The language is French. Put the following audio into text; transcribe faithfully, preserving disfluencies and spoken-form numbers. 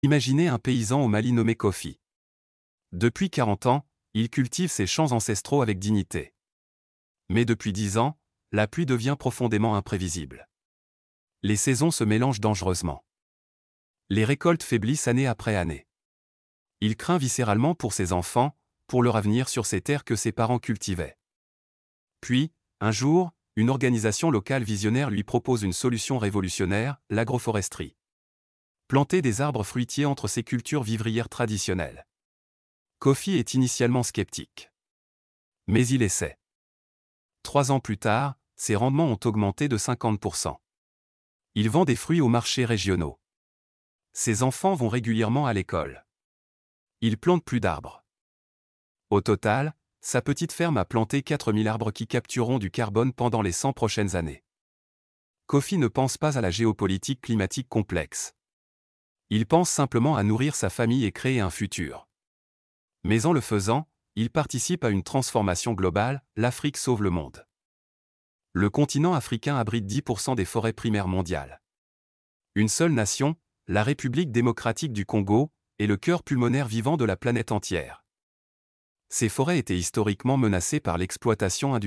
Imaginez un paysan au Mali nommé Kofi. Depuis quarante ans, il cultive ses champs ancestraux avec dignité. Mais depuis dix ans, la pluie devient profondément imprévisible. Les saisons se mélangent dangereusement. Les récoltes faiblissent année après année. Il craint viscéralement pour ses enfants, pour leur avenir sur ces terres que ses parents cultivaient. Puis, un jour, une organisation locale visionnaire lui propose une solution révolutionnaire, l'agroforesterie. Planter des arbres fruitiers entre ces cultures vivrières traditionnelles. Kofi est initialement sceptique. Mais il essaie. Trois ans plus tard, ses rendements ont augmenté de cinquante pour cent. Il vend des fruits aux marchés régionaux. Ses enfants vont régulièrement à l'école. Il plante plus d'arbres. Au total, sa petite ferme a planté quatre mille arbres qui captureront du carbone pendant les cent prochaines années. Kofi ne pense pas à la géopolitique climatique complexe. Il pense simplement à nourrir sa famille et créer un futur. Mais en le faisant, il participe à une transformation globale, l'Afrique sauve le monde. Le continent africain abrite dix pour cent des forêts primaires mondiales. Une seule nation, la République démocratique du Congo, est le cœur pulmonaire vivant de la planète entière. Ces forêts étaient historiquement menacées par l'exploitation industrielle.